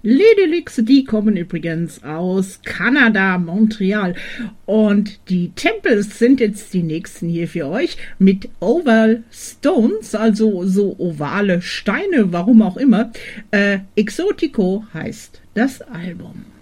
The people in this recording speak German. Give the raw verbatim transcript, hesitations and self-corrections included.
Ledilix, die kommen übrigens aus Kanada, Montreal. Und die Temples sind jetzt die nächsten hier für euch mit Oval Stones, also so ovale Steine, warum auch immer. Äh, Exotico heißt das Album.